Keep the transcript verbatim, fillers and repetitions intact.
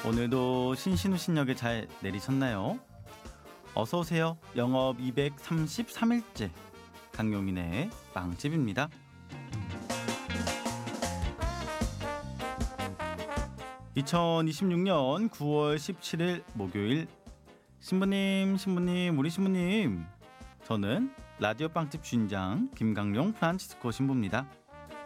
오늘도 신신우신역에 잘 내리셨나요? 어서 오세요. 영업 이백삼십삼 일째 강용민의 빵집입니다. 이천이십육 년 구월 십칠일 목요일. 신부님, 신부님, 우리 신부님. 저는 라디오 빵집 주인장 김강용 프란치스코 신부입니다.